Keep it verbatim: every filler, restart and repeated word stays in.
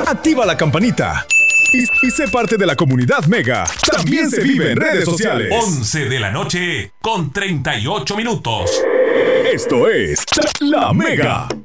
activa la campanita y, y sé parte de la comunidad Mega. También se vive en redes sociales. once de la noche con treinta y ocho minutos. Esto es La Mega.